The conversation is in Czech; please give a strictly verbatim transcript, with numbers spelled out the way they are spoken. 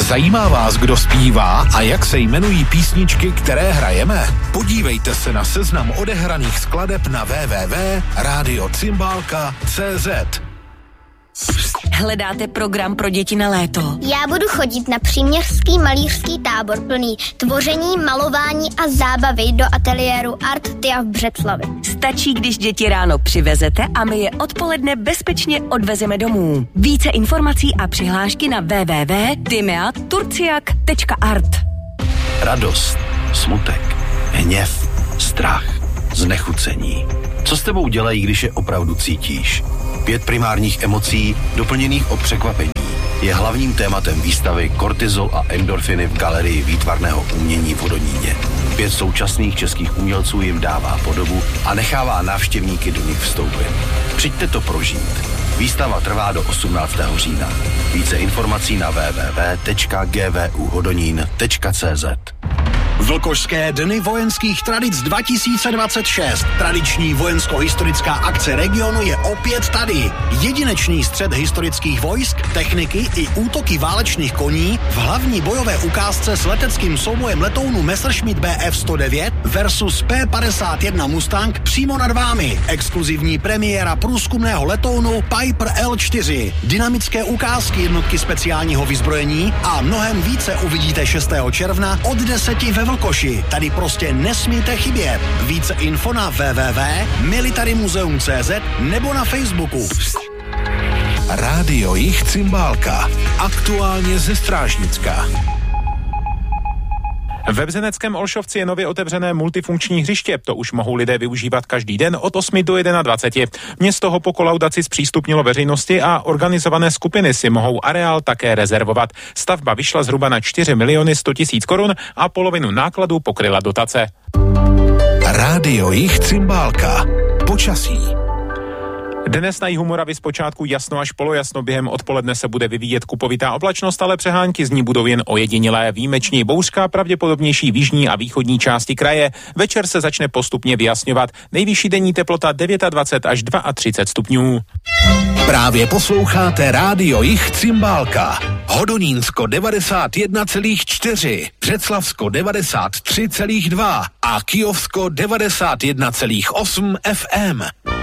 Zajímá vás, kdo zpívá a jak se jmenují písničky, které hrajeme? Podívejte se na seznam odehraných skladeb na w w w tečka radio cymbálka tečka c z. Hledáte program pro děti na léto? Já budu chodit na příměřský malířský tábor plný tvoření, malování a zábavy do ateliéru Art Tia v Břeclavi. Stačí, když děti ráno přivezete a my je odpoledne bezpečně odvezeme domů. Více informací a přihlášky na w w w tečka timea turciak tečka art. Radost, smutek, hněv, strach, znechucení. Co s tebou dělají, když je opravdu cítíš? Pět primárních emocí, doplněných o překvapení, je hlavním tématem výstavy Kortizol a endorfiny v galerii výtvarného umění v Hodoníně. Pět současných českých umělců jim dává podobu a nechává návštěvníky do nich vstoupit. Přijďte to prožít. Výstava trvá do osmnáctého října. Více informací na w w w tečka g v u hodonín tečka c z. Vlkošské dny vojenských tradic dva tisíce dvacet šest. Tradiční vojensko-historická akce regionu je opět tady. Jedinečný střet historických vojsk, techniky i útoky válečných koní v hlavní bojové ukázce s leteckým soubojem letounu Messerschmitt B F sto devět versus P padesát jedna Mustang přímo nad vámi. Exkluzivní premiéra průzkumného letounu Piper L čtyři. Dynamické ukázky jednotky speciálního vyzbrojení a mnohem více uvidíte šestého června od deseti ve Vlkoši. Tady prostě nesmíte chybět. Více info na w w w tečka military museum tečka c z nebo na Facebooku. Rádio Jich Cymbálka. Aktuálně ze Strážnicka. Ve Bzeneckém Olšovci je nově otevřené multifunkční hřiště. To už mohou lidé využívat každý den od osmi do dvaceti jedna. Město ho po kolaudaci zpřístupnilo veřejnosti a organizované skupiny si mohou areál také rezervovat. Stavba vyšla zhruba na čtyři miliony sto tisíc korun a polovinu nákladů pokryla dotace. Rádio Jich Cymbálka. Počasí. Dnes na jihu Moravy zpočátku jasno až polojasno, během odpoledne se bude vyvíjet kupovitá oblačnost, ale přehánky z ní budou jen ojedinělé. Výjimečně bouřka, pravděpodobnější v jižní a východní části kraje. Večer se začne postupně vyjasňovat. Nejvyšší denní teplota dvacet devět až třicet dva stupňů. Právě posloucháte Rádio Jich Cymbálka. Hodonínsko devadesát jedna celá čtyři, Břeclavsko devadesát tři celá dva a Kyjovsko devadesát jedna celá osm F M.